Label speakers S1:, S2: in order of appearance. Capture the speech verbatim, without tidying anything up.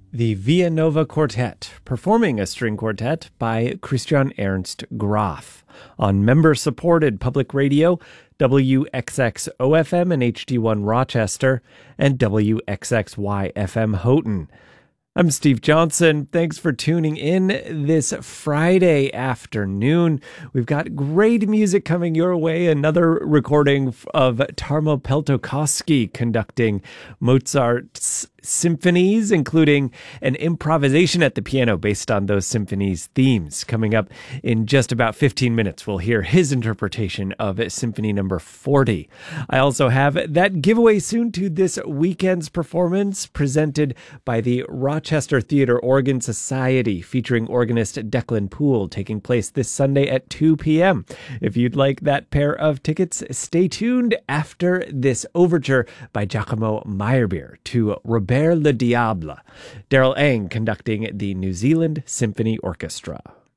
S1: The Villanova Quartet, performing a string quartet by Christian Ernst Graf on member-supported public radio, W X X O F M and H D one Rochester, and W X X Y F M Houghton. I'm Steve Johnson. Thanks for tuning in this Friday afternoon. We've got great music coming your way. Another recording of Tarmo Peltokoski conducting Mozart's symphonies, including an improvisation at the piano based on those symphonies' themes. Coming up in just about fifteen minutes, we'll hear his interpretation of Symphony Number forty. I also have that giveaway soon to this weekend's performance presented by the Rochester Theatre Organ Society, featuring organist Declan Poole, taking place this Sunday at two p.m. If you'd like that pair of tickets, stay tuned after this overture by Giacomo Meyerbeer to Robert le Diable. Daryl Ang conducting the New Zealand Symphony Orchestra.